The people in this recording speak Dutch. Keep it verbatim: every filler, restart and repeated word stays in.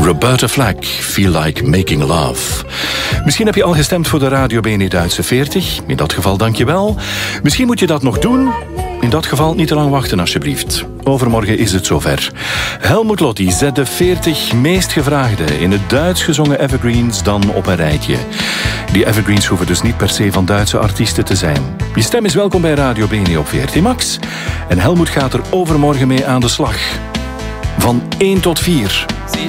Roberta Flack, Feel Like Making Love. Misschien heb je al gestemd voor de Radio B N E Duitse veertig. In dat geval dank je wel. Misschien moet je dat nog doen. In dat geval niet te lang wachten, alsjeblieft. Overmorgen is het zover. Helmut Lotti zet de veertig meest gevraagde in het Duits gezongen evergreens dan op een rijtje. Die evergreens hoeven dus niet per se van Duitse artiesten te zijn. Je stem is welkom bij Radio B N E op V R T Max. En Helmut gaat er overmorgen mee aan de slag. Van één tot vier.